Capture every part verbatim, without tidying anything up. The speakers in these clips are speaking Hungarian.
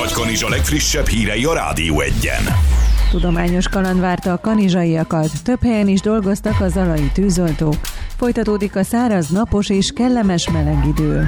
Nagykanizsa legfrissebb hírei a Rádió Egyen. Tudományos kaland várta a kanizsaiakat. Több helyen is dolgoztak a zalai tűzoltók. Folytatódik a száraz, napos és kellemes meleg idő.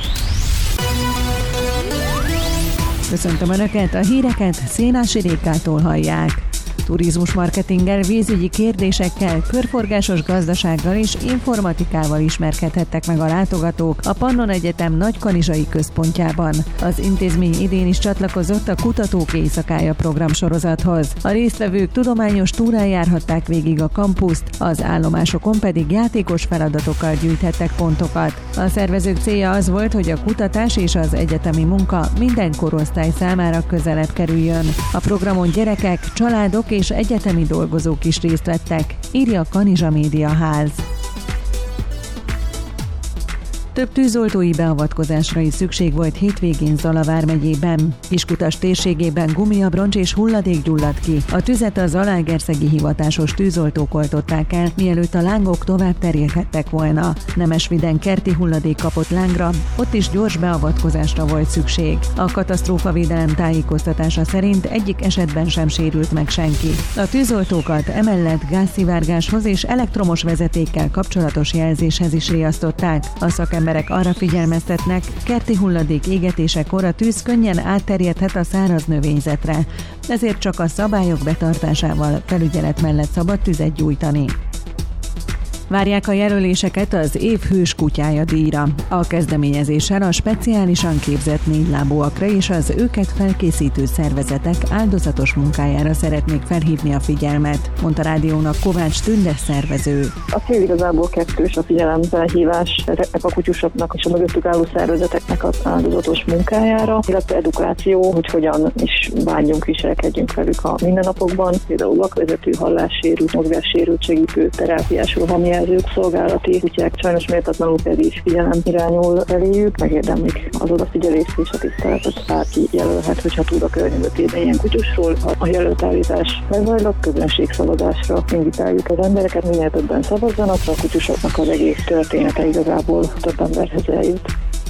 Köszöntöm Önöket, a híreket Szénási Rékától hallják. Turizmusmarketinggel, vízügyi kérdésekkel, körforgásos gazdasággal és informatikával ismerkedhettek meg a látogatók a Pannon Egyetem Nagykanizsai központjában. Az intézmény idén is csatlakozott a Kutatók Éjszakája programsorozathoz. A résztvevők tudományos túrán járhatták végig a kampuszt, az állomásokon pedig játékos feladatokkal gyűjthettek pontokat. A szervezők célja az volt, hogy a kutatás és az egyetemi munka minden korosztály számára közelebb kerüljön. A programon gyerekek, családok és egyetemi dolgozók is részt vettek, írja a Kanizsa Média Ház. Több tűzoltói beavatkozásra is szükség volt hétvégén Zala vármegyében. Kiskutas térségében gumiabroncs és hulladék gyulladt ki. A tüzet az zalaegerszegi hivatásos tűzoltók oltották el, mielőtt a lángok tovább terjedhettek volna. Nemesviden kerti hulladék kapott lángra, ott is gyors beavatkozásra volt szükség. A katasztrófavédelem tájékoztatása szerint egyik esetben sem sérült meg senki. A tűzoltókat emellett gázszivárgáshoz és elektromos vezetékkel kapcsolatos jelzéshez is riasztották. A szakemberek Emberek arra figyelmeztetnek, kerti hulladék égetésekor a tűz könnyen átterjedhet a száraz növényzetre, ezért csak a szabályok betartásával felügyelet mellett szabad tüzet gyújtani. Várják a jelöléseket az év hős kutyája díjra. A kezdeményezéssel a speciálisan képzett négylábúakra és az őket felkészítő szervezetek áldozatos munkájára szeretnék felhívni a figyelmet, mondta rádiónak Kovács Tünde szervező. A cél igazából kettős, a figyelemfelhívás a kutyusoknak és a mögöttük álló szervezeteknek az áldozatos munkájára, illetve edukáció, hogy hogyan is bánjunk, viselkedjünk velük a mindennapokban, például vakvezető, hallássérült, mozgássérült, segítő, terápiás rohamjelzők, szolgálati kutyák sajnos méltatlanul pedig figyelem irányul eléjük, megérdemlik az odafigyelést és a tiszteletet. Bárki jelölhet, hogyha tud a környezetében ilyen kutyusról. A jelöltállítás lezajlott, közönségszavazásra invitáljuk az embereket, minél többen szavazzanak, a kutyusoknak az egész története igazából több emberhez eljut.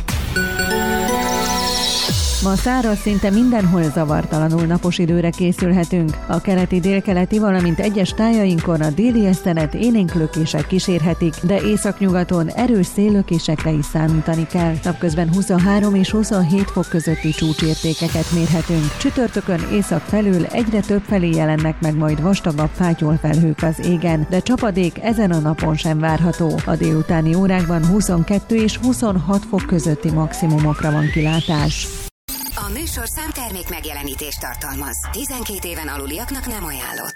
Ma száraz, szinte mindenhol zavartalanul napos időre készülhetünk. A keleti, délkeleti, valamint egyes tájainkon a déli esztelet élénklökések kísérhetik, de északnyugaton erős széllökésekre is számítani kell. Napközben huszonhárom és huszonhét fok közötti csúcsértékeket mérhetünk. Csütörtökön észak felül egyre több felé jelennek meg majd vastagabb fátyolfelhők az égen, de csapadék ezen a napon sem várható. A délutáni órákban huszonkettő és huszonhat fok közötti maximumokra van kilátás. A műsorszám termék megjelenítést tartalmaz. tizenkét éven aluliaknak nem ajánlott.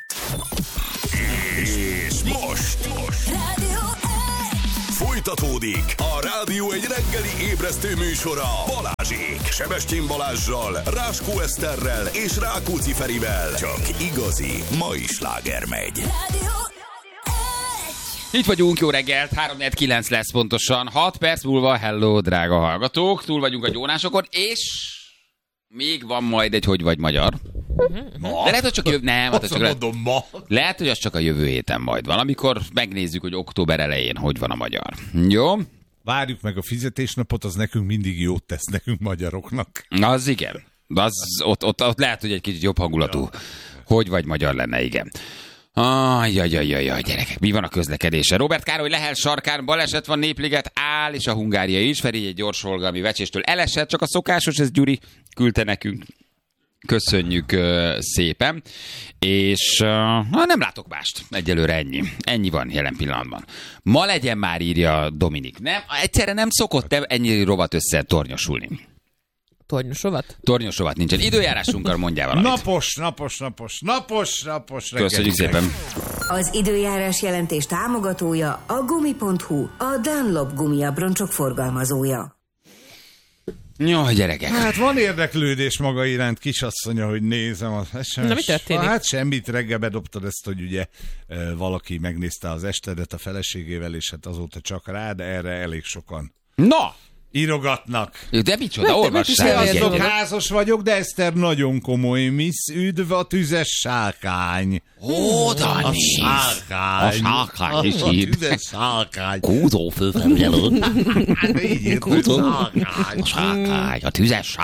És most, most. Rádió egy. Folytatódik a Rádió egy reggeli ébresztő műsora Balázsék. Sebestyén Balázssal, Ráskó Eszterrel és Rákóczi Ferivel. Csak igazi mai sláger megy. Rádió Itt vagyunk, jó reggelt, három negyvenkilenc lesz pontosan, hat perc múlva, hello, drága hallgatók, túl vagyunk a gyónásokon, és még van majd egy Hogy vagy magyar. Ma? De lehet, hogy csak jövő... Nem, hát csak mondom, ma. Lehet, hogy az csak a jövő héten majd van, amikor megnézzük, hogy október elején hogy van a magyar. Jó? Várjuk meg a fizetésnapot, az nekünk mindig jót tesz, nekünk magyaroknak. Az igen. Az, ott, ott, ott lehet, hogy egy kicsit jobb hangulatú ja. Hogy vagy magyar lenne, igen. Ajjajajajaj, gyerekek, mi van a közlekedése? Robert Károly Lehel sarkán baleset van, Népliget áll, és a Hungária is. Feri egy gyors Holgalmi Vecséstől elesett, csak a szokásos, ez Gyuri küldte nekünk. Köszönjük uh, szépen. És uh, nem látok mást. Egyelőre ennyi. Ennyi van jelen pillanatban. Ma legyen már, írja Dominik. Nem, egyszerre nem szokott ennyi rovat össze tornyosulni. Tornyos rovat? Tornyos rovat nincsen. Időjárásunkkal mondjál valamit. Napos, napos, napos, napos, napos reggel. Köszönjük szépen. Az időjárás jelentés támogatója a gumi pont hu, a Dunlop gumiabroncsok forgalmazója. Jó, gyerekek. Hát van érdeklődés maga iránt, kisasszonya, hogy nézem az es em es. Na, mi történik? Hát semmit, reggel bedobtad ezt, hogy ugye valaki megnézte az estedet a feleségével, és hát azóta csak rá, de erre elég sokan Na! írogatnak. De micsoda, olvassál. Te azok házas vagyok, de Eszter nagyon komoly, miss, üdv a tüzes sárkány. Ó, Dani. A sárkány. A sárkány is A ír. tüzes sárkány. Kúzó főfelügyelő. Így írt, hogy sárkány. A sárkány, a tüzes sárkány.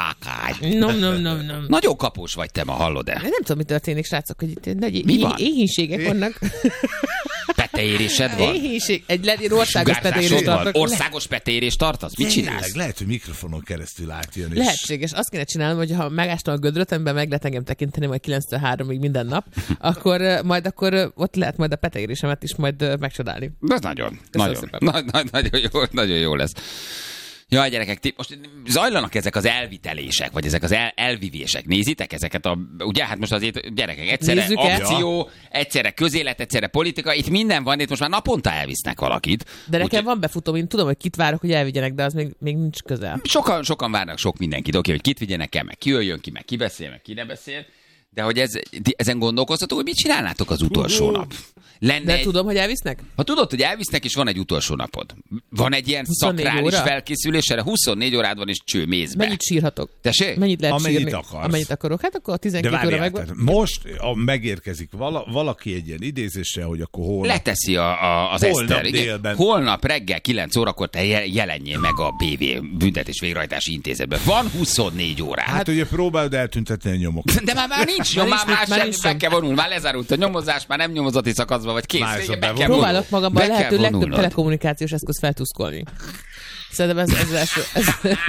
vágy. Nem, nem, nem, nem. Nagyon kapós vagy te ma, hallod-e? Nem tudom, mi történik, srácok, hogy itt nagy Mi van? éhínségek vannak. Peteérésed van? Éhínség. Egy legyen országos peteérést van? tartok. Országos peteérést tartasz? Mit csinálsz? Tényleg, lehet, hogy mikrofonon keresztül átjön. És... Lehetséges. Azt kéne csinálnom, hogy ha megástam a gödröt, amiben meg lehet engem tekinteni majd kilenctől háromig minden nap, akkor uh, majd akkor uh, ott lehet majd a peteérésemet is majd uh, megcsodálni. Ez nagyon, nagyon, nagy, nagy, nagyon, jó, nagyon jó lesz. Jaj, gyerekek, ti, most zajlanak ezek az elvitelések, vagy ezek az el, elvivések. Nézitek ezeket a... Ugye, hát most azért, gyerekek, egyszerre Nézzük-e? akció, egyszerre közélet, egyszerre politika, itt minden van, itt most már naponta elvisznek valakit. De nekem Úgy, van befutóm, én tudom, hogy kit várok, hogy elvigyenek, de az még, még nincs közel. sokan, sokan várnak sok mindenkit, oké, hogy kit vigyenek el, meg ki jöjjön ki, meg ki beszél, meg ki ne beszél. De hogy ez, ezen gondolkoztatok, hogy mit csinálnátok az utolsó nap? Lenne De egy... tudom, hogy elvisznek? Ha tudod, hogy elvisznek, és van egy utolsó napod. Van egy ilyen huszonnégy szakrális óra? felkészülés, erre huszonnégy órád van, és cső mézbe. Mennyit sírhatok? Tessék? Mennyit lehet Amennyit sírni? akarsz. Amennyit akarok. Hát akkor a De tizenkét óra várjál, megvan. tehát most a, megérkezik vala, valaki egy ilyen idézésre, hogy akkor holnap... Leteszi a, a, az Holnap Eszter. Igen. délben. Holnap reggel kilenc órakor te je- jelenjél meg a bé vé büntetés végrehajtási intézetben. Van huszonnégy órád. Hát ugye próbáld eltüntetni a nyomokat. De már, már nincs Már nyom, már, nincs, már már semmi, nincs be sem. kell vonulni. Már lezárult a nyomozás, már nem nyomozati szakaszban vagy kész. Már Vége, ez a be kell bevonuló. vonulni. Próbálok magamban Be a lehető kell legtöbb vonulnod. telekommunikációs eszköz feltuszkolni. Szerintem ez, ez, ez, ez,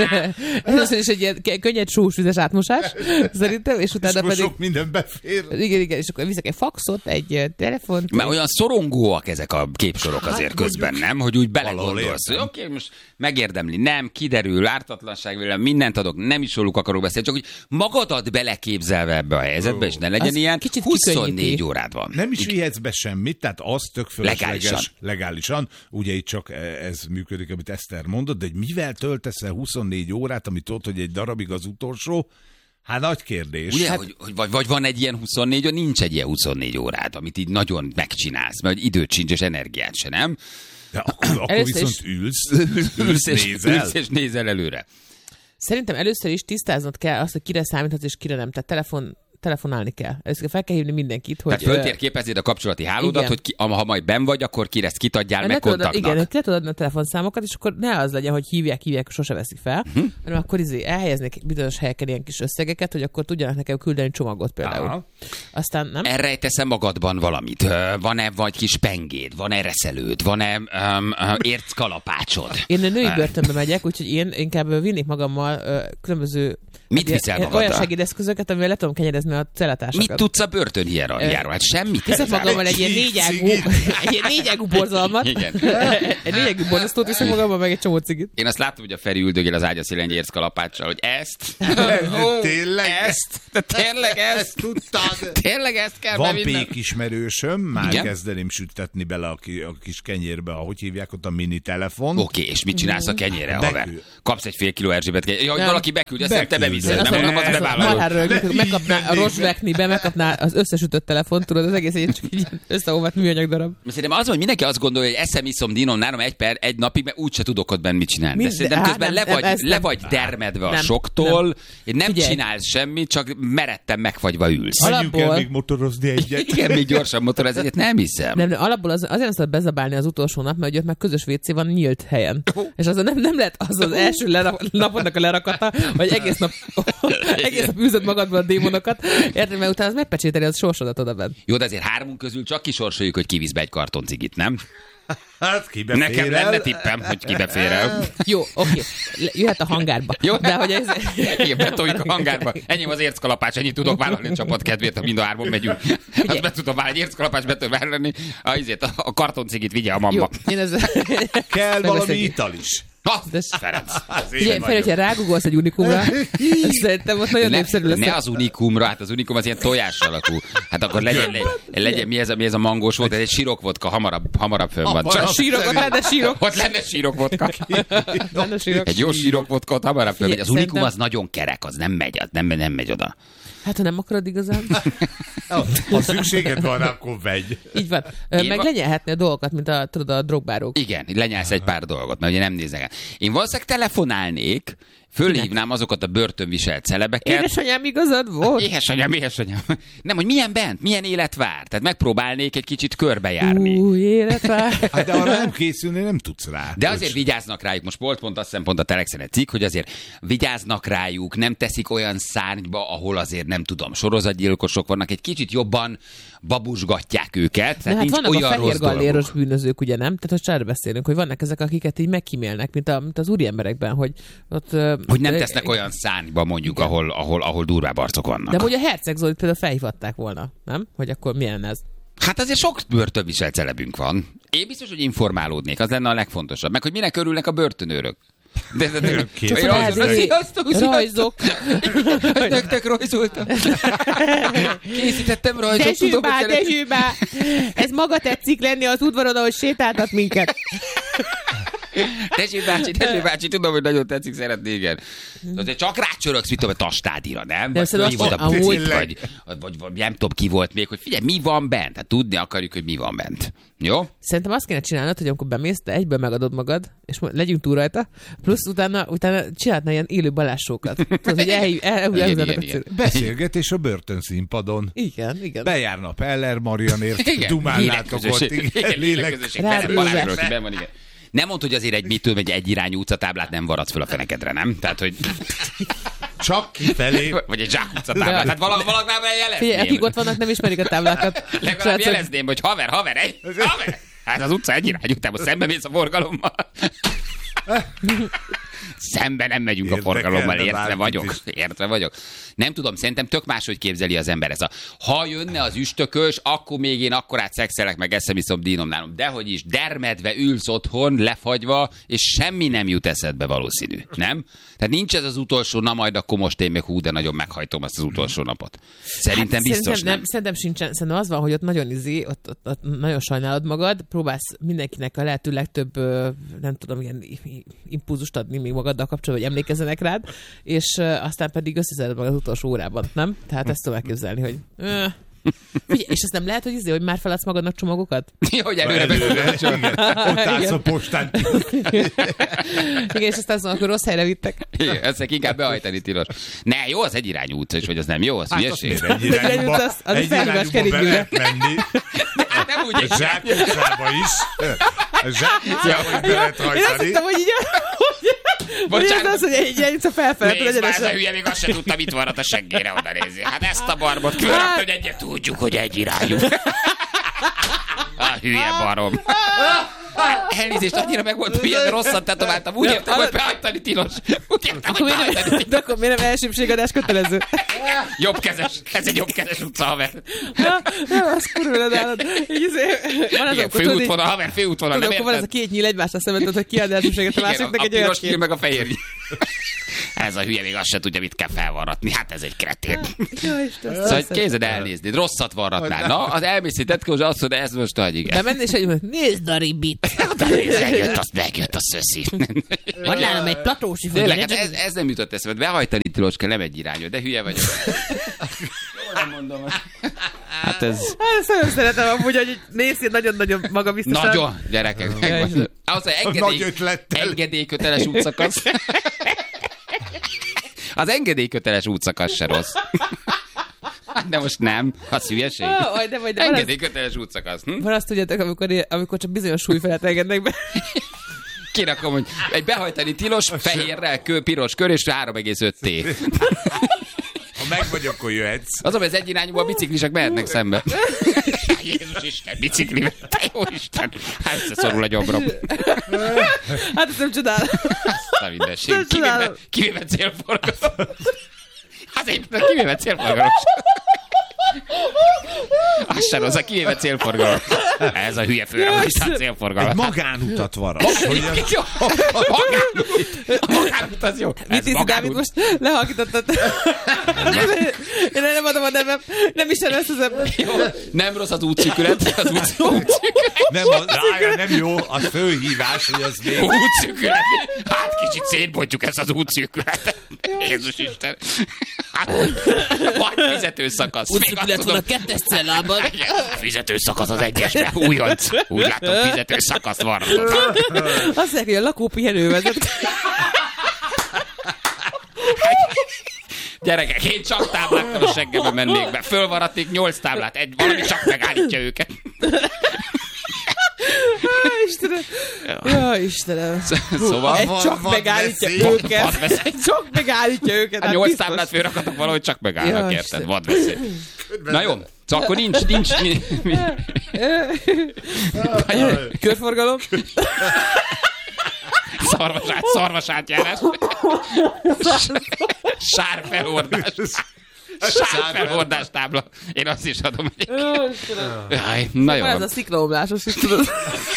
ez, ez is egy ilyen könnyed sós vizes átmosás, szerintem, és És utána akkor pedig... sok minden befér. Igen, igen, és akkor viszek egy faxot, egy eh, telefont. Mert olyan szorongóak ezek a képsorok azért Hát, közben, mondjuk, nem? Hogy úgy valahol belegondolsz, hogy értem. oké, most megérdemli, nem, kiderül, ártatlanság vélem, mindent adok, nem is róluk akarok beszélni, csak hogy magadat beleképzelve ebbe a helyzetbe, és ne legyen Az ilyen, kicsit huszonnégy kikönnyíti. órád van. Nem is vihetsz be semmit, tehát az tök fölösleges. Legálisan. Legálisan. Ugye itt csak ez működik, amit Eszter mondott, de hogy mivel töltesz el huszonnégy órát, amit ott, hogy egy darabig az utolsó, hát nagy kérdés. Ugye, Hát, hogy, hogy vagy, vagy van egy ilyen huszonnégy, vagy nincs egy ilyen huszonnégy órád, amit így nagyon megcsinálsz, mert hogy időt sincs és energiát se, nem? de akkor, akkor Először viszont is- ülsz, Ülsz és, nézel. ülsz és nézel előre. Szerintem először is tisztáznod kell azt, hogy kire számíthatsz és kire nem. Tehát telefon, telefonálni kell. Először fel kell hívni mindenkit, hogy... Tehát ö, föltérképezed a kapcsolati hálódat, igen. hogy ki, ha majd benn vagy, akkor kire ezt kitadjál ne meg tudod, kontaktnak. igen, le tudod adni a telefonszámokat, és akkor ne az legyen, hogy hívják, hívják, sose veszik fel, Mhm. hanem akkor izé elhelyeznék bizonyos helyeken ilyen kis összegeket, hogy akkor tudjanak nekem küldeni csomagot például. Aha. Aztán nem? Elrejtesz-e magadban valamit? Ö, Van-e vagy kis pengéd? Van-e reszelőd? Van-e um, uh, érckalapácsod? Én a női börtönbe megyek, úgyhogy én inkább vinnék magammal ö, különböző Mit ilyen- viszel ilyen magaddal? olyan segédeszközöket, amivel le tudom kenyerezni a cellatársakat. Mit tudsz a börtönhierarchiáról? Hát semmit. Viszek ezzel. magammal egy ilyen négyágú, egy ilyen négyágú borzalmat. Igen. Egy négyágú borzasztót viszek magammal, meg egy csomó cigit. Én azt látom, hogy a Feri üldögél az ágya szélén egy érckalapáccsal, hogy ezt? De tényleg? Ezt? De tényleg ezt? Tudtad? Tényleg ezt kell Van bevinnem? pék ismerősöm, már Igen? kezdeném sütetni bele a, ki, a kis kenyérbe, ahogy hívják ott a mini telefon. Oké, és mit csinálsz a kenyérre, Beküld. haver? Kapsz egy fél kiló Erzsébet kenyér. Ja, hogy Nem. valaki beküldje, aztán te Beküldöd. beviszed. Azt Nem, mondom, nem, az az bevállalod. marhára megkapná a rozsveknibe, megkapná az összesütött telefont, tudod, az egész egy csak így összeolvadt műanyag darab. Szerintem az, hogy mindenki azt gondolja, hogy eszem, iszom, dinom, nálam egy per, egy napig, mert úgyse tudok ott benn mit csinálni. De Mind- szerintem hát közben nem, le vagy, nem, ez le nem. vagy dermedve a Nem, soktól, nem, nem Figyelj. csinálsz semmit, csak meredten megfagyva ülsz. Alap- Menjünk el alapból- még motorozni egyet. Igen, még gyorsan motor, ezért nem hiszem. Nem, nem, alapból az, azért azt bezabálni az utolsó nap, mert hogy ott meg közös vé cé van nyílt helyen. És az nem, nem lehet az az első lera- napodnak a lerakata, vagy egész nap, egész nap űzöd magadban a démonokat, érted, mert utána az megpecsételi az sorsodat oda bent. Jó, de azért hármunk közül csak kisorsoljuk, hogy kivisz be egy kartoncigit, nem? Hát kibe Nekem fér el? lenne tippem, hogy kibe fér el. Jó, oké, Le- jöhet a hangárba. Jó. De hogy ez... Igen, betoljuk a hangárba. Enyém az érckalapács, ennyit tudok vállalni a csapat kedvéért, ha mind a hárman megyünk. Azt be tudom vállalni, egy érckalapács be tudom vállalni, a, izét, a, a kartoncigit vigye a Jó, mamma. én ez... Kell valami Megbeszéljük. ital is. Ha, De- Ferenc. Figyelj, fel, hogyha rágugolsz egy unikumra, szerintem ott nagyon Ne, népszerű lesz. ne az unikumra, hát az unikum az ilyen tojás alakú. Hát akkor legyen, legyen, legyen mi, ez a, mi ez a mangós volt, ez egy sirokvodka, hamarabb, hamarabb fönn van. Hamarabb. Csak Sírok, ott lenne sírok. ott lenne sírokvodka. Lenne sírok. Egy jó sírokvodka ott hamarabb fönn. Figyelj, Az unikum szerintem- az nagyon kerek, az nem megy, az nem, nem megy oda. Hát, ha nem akarod igazán. Ha szükséged van, akkor vegy. Így van. Ö, Én Meg va- lenyelhetni a dolgokat, mint a, tudod, a drogbárók. Igen, lenyelsz egy pár dolgot, mert ugye nem nézek el. Én valószínűleg telefonálnék, Fölhívnám azokat a börtönviselt celebeket. Édesanyám igazad volt? Édesanyám, édesanyám. Nem, hogy milyen bent, milyen élet vár. Tehát megpróbálnék egy kicsit körbejárni. Új élet vár. Hát de arra nem készülni, nem tudsz rá. De azért vigyáznak rájuk, most volt pont azt hiszem pont a Telexen egy cikk, hogy azért vigyáznak rájuk, nem teszik olyan szárnyba, ahol azért nem tudom, sorozatgyilkosok vannak, egy kicsit jobban babusgatják őket. De hát vannak olyan a fehér galléros dolgok. bűnözők, ugye nem? Tehát most erről beszélünk, hogy vannak ezek, akiket így megkímélnek, mint, a, mint az úri emberekben, hogy ott... Hogy nem tesznek olyan szárnyba mondjuk, ahol, ahol, ahol durvább arcok vannak. De hogy a Herceg Zolit például felhívhatták volna, nem? Hogy akkor milyen ez? Hát azért sok börtönviselt celebünk van. Én biztos, hogy informálódnék, az lenne a legfontosabb. Meg, hogy minek örülnek a börtönőrök. De, de, de, Csak rajzok. Rajzok. Nektek rajzoltam. Készítettem rajzot. Dezsőbá, Dezsőbá. Ez maga tetszik lenni az udvaron, ahogy sétáltat minket. Dezső bácsi, Dezső bácsi, tudom, hogy nagyon tetszik, szeretné, igen. Azért csak rácsörögsz, mit tudom, a tastádira, nem? De Vagy azt volt a amúgy- pucit, vagy, vagy, vagy, vagy nem tudom, ki volt még, hogy figyelj, mi van bent? Hát tudni akarjuk, hogy mi van bent. Jó? Szerintem azt kéne csinálnod, hogy amikor bemész, te egyből megadod magad, és mo- legyünk túl rajta, plusz utána, utána csinálhatna ilyen élő balázsókat. Tudod, hogy elhív, el, el, Igen, elhúznának igen, a igen. cél- Beszélgetés a börtönszínpadon. Igen, igen. Bejárna Peller Marianért, Igen, dumálnátok ott, híreközösség. igen, Igen, lélek. híreközösség. Rádió Benne Balázs zsák. Rocky, benn van, igen. Nem mondd, hogy azért egy mitől egy egyirányú utcatáblát nem varadsz föl a fenekedre, nem? Tehát, hogy... Csak kifelé. Vagy egy zsák utcatáblát. Tehát valag, valagnál jelezném. Figyelj, akik ott vannak, nem ismerik a táblákat. Legalább Srácok, jelezném, hogy haver, haver, egy, haver! Hát az utca egyirányú utában szembe mész a forgalommal. Szembe nem megyünk a Érdekelne forgalommal, értve bárkit vagyok. is. Értve vagyok. Nem tudom, szerintem tök máshogy képzeli az ember ez a... Ha jönne az üstökös, akkor még én akkorát szexelek, meg eszem iszom dínom nálam. Dehogy is, dermedve ülsz otthon, lefagyva, és semmi nem jut eszedbe valószínű. Nem? Tehát nincs ez az utolsó, na majd akkor most én még hú, de nagyon meghajtom azt az utolsó napot. Szerintem biztos szerintem nem. nem. Szerintem sincsen. Szerintem az van, hogy ott nagyon izé, ott, ott, ott nagyon sajnálod magad, próbálsz mindenkinek a lehető legtöbb, ö, nem tudom, ilyen i- i- impulzust adni még magaddal kapcsolatban, hogy emlékezzenek rád, és ö, aztán pedig összeszeded magad az utolsó órában, nem? Tehát ezt tudom elképzelni, hogy... Ö, figyelj, és azt nem lehet, hogy izé, hogy már feladsz magadnak csomagokat? Hogy előre Előre, be... igen. Ott állsz a postán. Igen, és aztán azon, akkor rossz helyre vittek. Igen, ezek inkább behajtani tilos. Ne, jó, az egyirányú utca is, vagy az nem jó, az Hát azt hülyeség. miért egy irányba, az- az a egy felhívás irányba be kerékgyűrű. lehet menni. Nem úgy A Zsák utcába is. A Zsák utcába is be lehet Én azt hajtani. hittem, hogy így... Hogy ez Bocsánat. az, hogy egy irányítsa felfelé. Nézd már, ez a hülye még azt se tudta, mit varrat a seggére oda nézni. Hát ezt a barbot különböző, hogy egyet tudjuk, hogy egy irányú. A hülye barom. Elnézést, annyira meg volt, hogy ilyen rosszat tetováltam. Úgy értem, hogy behajtani tilos. Úgy értem, Akkor hogy miért behajtani nem, tilos. de akkor miért nem elsőbségadás kötelező? Jobbkezes. Ez egy jobbkezes utca, haver. Nem, az kurva nálad. Így izé- Van az, Igen, akkor tudod, így- főútvonal, haver, főútvonal, tudod, nem akkor van ez a érted? két nyíl egymásra szemben, tudod, hogy kiad elsőbséget a Igen, másiknak a egy olyan piros nyíl kép. meg a fehér nyíl. Ez a hülye még azt se tudja, mit kell felvarratni. Hát ez egy kretén. Jó, Isten, Szóval hogy kézed elnézni, rosszat varratnál. Na, az elmész tetkó, és azt mondja, ez most hagy, igen. bemenni, és egy nézd a ribit. Megjött, azt megjött a szöszi. Van nálam egy platósi Tényleg, földje. hát ez, ez nem jutott eszembe. Behajtani tilos kell, nem egy irányú, de hülye vagyok. Jól nem mondom. Hát ez... Hát ezt nagyon szeretem amúgy, hogy így nézd így nagyon-nagyon magabiztosan. Nagyon, gyerekek. Jaj. Ahhoz, hogy Nagy engedély, ötlettel. engedélyköteles útszakasz. Az engedélyköteles útszakasz se rossz. De most nem. Az hülyeség. Ó, aj, de vagy, de van az, Engedélyköteles útszakasz. Hm? van azt tudjátok, amikor, amikor csak bizonyos súly felett engednek be. Kirakom, hogy egy behajtani tilos, fehérrel, kő, piros kör és három egész öt T. Ha meg vagy, akkor jöhetsz. Az, hogy az egyirányúban a biciklisek mehetnek szembe. Jézus Isten, biciklivel. Te jó Isten. Hát összeszorul a gyomrom. Hát ezt nem csodálom. A mindenség. Nem Kivéve, csodálom. kivéve célforgalom. Azért, mert kivéve célforgalom. Az sem rossz, a kivéve célforgalom. Ez a hülye főrakodás Egy célforgalom. magánutat varat. Hogy az- Jó. Magánút. A magánút az jó. Mit Ez hiszi, Dávid, magánút. most lehalkítottad? Én nem adom a nevem. Nem is ezt az ember. Jó. Nem rossz az útszűkület. Az útszűkület. Nem, a, rája, nem jó, az főhívás, hogy az még... Útszűkület. Hát kicsit szétbontjuk ezt az útszűkületet. Jézus Isten. Hát, vagy fizetőszakasz. Útszűkület van a kettes cellában. Fizetőszakasz az egyesben. Újonc. Úgy látom, fizetőszakaszt van. Azt mondják, hogy a lakópihenő vezet. Gyerekek, én csak táblákkal a seggembe mennék be. Fölvaradték nyolc táblát, egy valami csak megállítja őket. Istenem. Ja, Istenem. Szóval egy csak vad megállítja veszély. őket. Egy csak megállítja őket. A hát nyolc biztos. táblát fölrakatok, valahogy csak megállnak, Ja, érted? Isten. Vadveszély. Na jó, szóval akkor nincs, nincs... Körforgalom. Szarvasát, szarvasátjárás. Sárfelhordás. Sárfelhordás tábla. Én azt is adom. Jó, Istenem. Jaj, na jó. Ez a sziklaomlásos is tudod.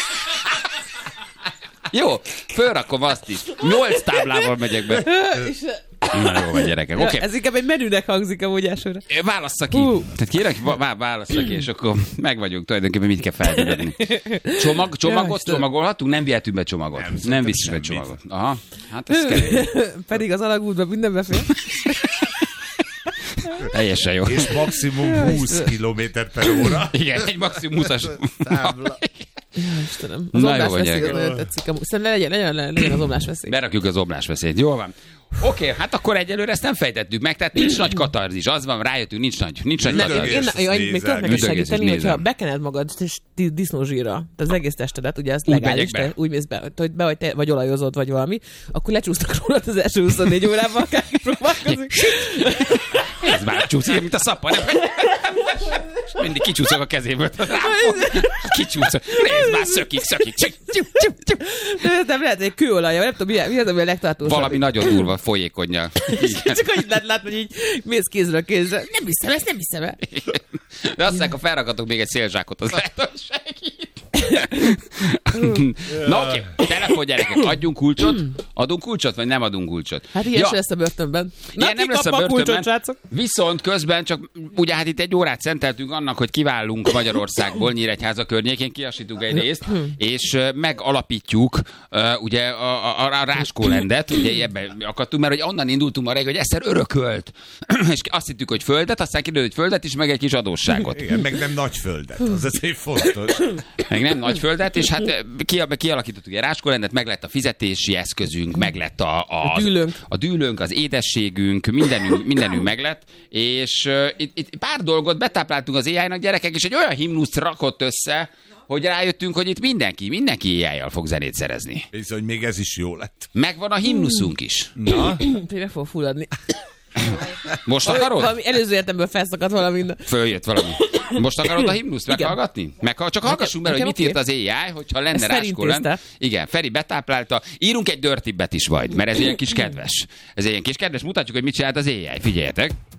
Jó, fölrakom azt is. Nyolc táblával megyek be. Na jó, vagy gyerekek. Oké. Okay. Ez inkább egy menünek hangzik amúgy elsőre. Válassza ki. Hú. Tehát kérek, vá- válassza ki, és akkor meg vagyunk tulajdonképpen, mit kell feltenni. Csomag, csomagot Ja, csomagolhatunk? Nem vihetünk be csomagot. Nem, nem viszünk be semmit. csomagot. Aha, hát ez kell. Pedig az alagútban minden befér. Teljesen jó. És maximum húsz kilométer per óra. Igen, egy maximum húszas. Tábla. Istenem. Az Na jó, omlás vagy veszély az gyerekek. nagyon tetszik. amúgy. Szerintem legyen, legyen, legyen az omlás veszély. Berakjuk az oblásveszélyt. Jól van. Oké, hát akkor egyelőre ezt nem fejtettük meg, tehát nincs nagy katarzis. Az van, rájöttünk, nincs nagy, nincs nagy Nem, katarzis. én, Üdögész, én, én, még nézem. tudok neked Üdögész, segíteni, hogyha nézem. bekened magad és di- disznózsírra, tehát az egész testedet, ugye ez Úgy legális, megyek be. te úgy mész be, hogy be vagy, te, vagy olajozod, vagy valami, akkor lecsúsztak rólad az első huszonnégy órában, akárki próbálkozik. Ez már csúszik, mint a szappan. Mindig kicsúszok a kezéből. Kicsúszok. Nézd már, szökik, szökik. Csuk, csuk, csuk, csuk. De nem lehet, egy kőolaj, nem tudom, mi, mi az, ami a legtartósabb. Valami nagyon durva, folyékonnyal. Csak annyit lehet látni, hogy így mész kézről kézre. Nem hiszem, ezt nem hiszem el. De azt mondják, ha felrakatok még egy szélzsákot, az lehet, hogy segít. Na oké, telefon gyerekek, adjunk kulcsot? Adunk kulcsot, vagy nem adunk kulcsot? Hát ilyen ja. lesz a börtönben. Na, Ilyen nem ki lesz a kap kulcsot, börtönben. srácok? Viszont közben csak, ugye hát itt egy órát szenteltünk annak, hogy kiválunk Magyarországból, Nyíregyháza környékén, kiasítunk egy részt, és ö, megalapítjuk ö, ugye a, a, a Ráskólendet, ugye ebben akadtunk, mert hogy onnan indultunk ma reggel, hogy egyszer örökölt, és azt hittük, hogy földet, aztán kiderült, hogy földet is, meg egy kis adósságot. Igen, meg nem nagy földet. Az azért fontos. Meg nem nagy földet, és hát ki, kialakítottuk egy Ráskólendet, meg lett a fizetési eszközünk, meg lett a, a, A dűlőnk. a dűlőnk, az édességünk, mindenünk, mindenünk meg lett, és uh, itt, itt pár dolgot betápláltunk az á í-nak, gyerekek, és egy olyan himnuszt rakott össze, hogy rájöttünk, hogy itt mindenki, mindenki á í-jal fog zenét szerezni. És hogy még ez is jó lett. Megvan a himnuszunk is. Na, Meg fog fulladni. Most akarod? Valami előző értemből felszakadt valami. Följött valami. Most akarod a himnuszt meghallgatni? Meg, csak hallgassunk bele, hogy mit nekem írt az á í, hogyha lenne Ezt Feri Ráskólend. intézte. Igen, Feri betáplálta. Írunk egy dirtybet is majd, mert ez ilyen kis kedves. Ez ilyen kis kedves, mutatjuk, hogy mit csinált az á í. Figyeljetek.